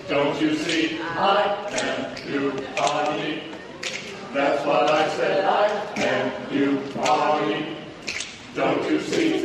Don't you see? I am you, Bonnie. That's what